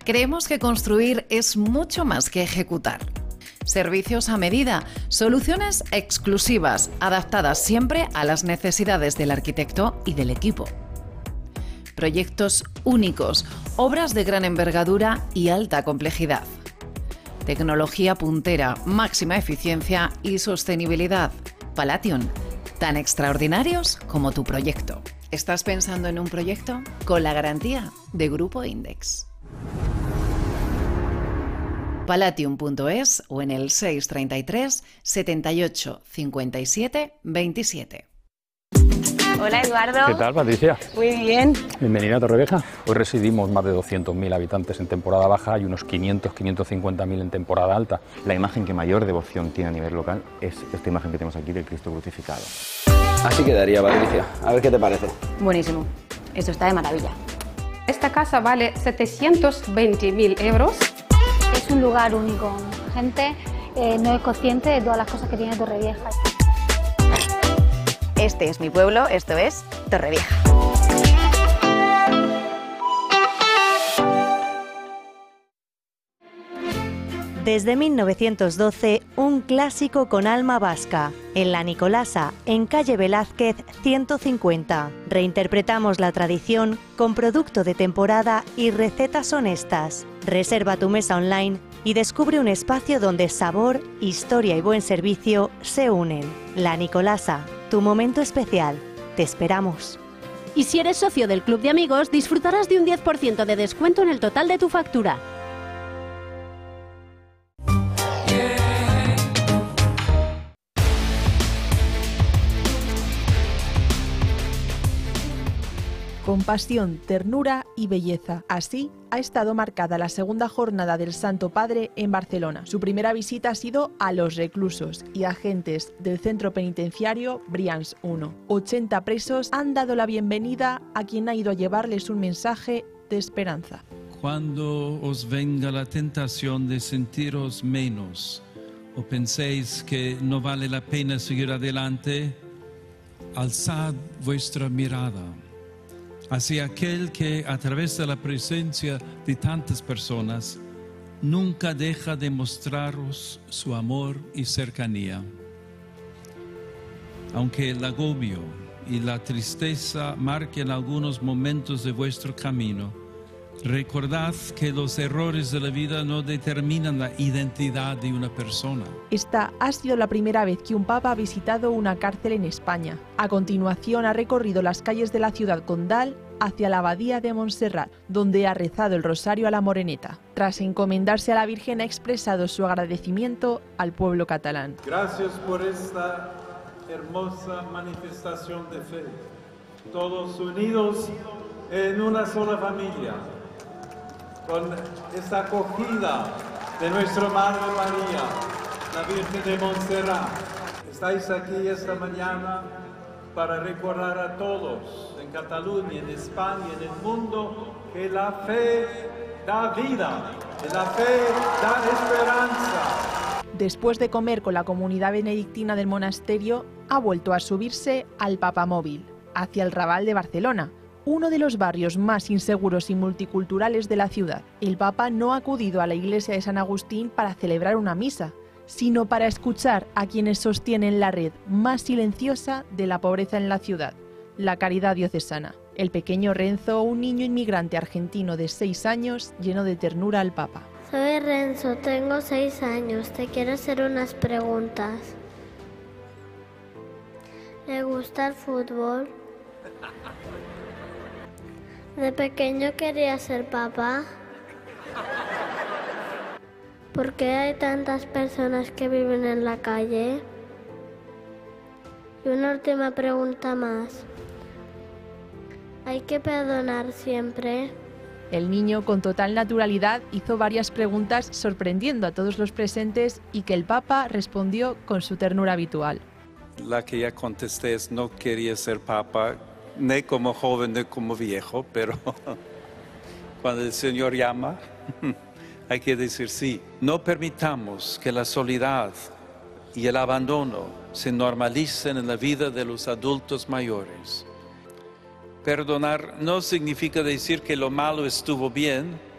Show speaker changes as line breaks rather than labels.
Creemos que construir es mucho más que ejecutar. Servicios a medida, soluciones exclusivas, adaptadas siempre a las necesidades del arquitecto y del equipo. Proyectos únicos, obras de gran envergadura y alta complejidad. Tecnología puntera, máxima eficiencia y sostenibilidad. Palation, tan extraordinarios como tu proyecto. ¿Estás pensando en un proyecto? Con la garantía de Grupo Index. Palation.es o en el 633 78 57 27.
Hola, Eduardo.
¿Qué tal, Patricia?
Muy bien.
Bienvenida a Torrevieja. Hoy residimos más de 200.000 habitantes en temporada baja y unos 550.000 en temporada alta.
La imagen que mayor devoción tiene a nivel local es esta imagen que tenemos aquí del Cristo crucificado.
Así quedaría, Patricia. A ver qué te parece.
Buenísimo. Esto está de maravilla.
Esta casa vale 720.000 euros.
Es un lugar único. La gente no es consciente de todas las cosas que tiene Torrevieja.
Este es mi pueblo, esto es Torrevieja.
Desde 1912, un clásico con alma vasca. En La Nicolasa, en calle Velázquez 150. Reinterpretamos la tradición con producto de temporada y recetas honestas. Reserva tu mesa online y descubre un espacio donde sabor, historia y buen servicio se unen. La Nicolasa, tu momento especial. Te esperamos.
Y si eres socio del Club de Amigos, disfrutarás de un 10% de descuento en el total de tu factura.
Compasión, ternura y belleza. Así ha estado marcada la segunda jornada del Santo Padre en Barcelona. Su primera visita ha sido a los reclusos y agentes del centro penitenciario Brians 1. 80 presos han dado la bienvenida a quien ha ido a llevarles un mensaje de esperanza.
Cuando os venga la tentación de sentiros menos o penséis que no vale la pena seguir adelante, alzad vuestra mirada hacia aquel que a través de la presencia de tantas personas nunca deja de mostraros su amor y cercanía. Aunque el agobio y la tristeza marquen algunos momentos de vuestro camino, recordad que los errores de la vida no determinan la identidad de una persona.
Esta ha sido la primera vez que un papa ha visitado una cárcel en España. A continuación ha recorrido las calles de la ciudad condal hacia la abadía de Montserrat, donde ha rezado el rosario a la Moreneta. Tras encomendarse a la Virgen ha expresado su agradecimiento al pueblo catalán.
Gracias por esta hermosa manifestación de fe, todos unidos en una sola familia, con esta acogida de nuestra Madre María, la Virgen de Montserrat. Estáis aquí esta mañana para recordar a todos en Cataluña, en España, en el mundo, que la fe da vida, que la fe da esperanza.
Después de comer con la comunidad benedictina del monasterio, ha vuelto a subirse al Papamóvil, hacia el Raval de Barcelona, uno de los barrios más inseguros y multiculturales de la ciudad. El Papa no ha acudido a la iglesia de San Agustín para celebrar una misa, sino para escuchar a quienes sostienen la red más silenciosa de la pobreza en la ciudad, la caridad diocesana. El pequeño Renzo, un niño inmigrante argentino de 6 años, llenó de ternura al Papa.
Soy Renzo, tengo 6 años, te quiero hacer unas preguntas. ¿Le gusta el fútbol? ¿De pequeño quería ser papá? ¿Por qué hay tantas personas que viven en la calle? Y una última pregunta más. ¿Hay que perdonar siempre?
El niño, con total naturalidad, hizo varias preguntas sorprendiendo a todos los presentes y que el Papa respondió con su ternura habitual.
La que ya contesté es: no quería ser papa, ni como joven ni como viejo, pero cuando el Señor llama, hay que decir sí. No permitamos que la soledad y el abandono se normalicen en la vida de los adultos mayores. Perdonar no significa decir que lo malo estuvo bien,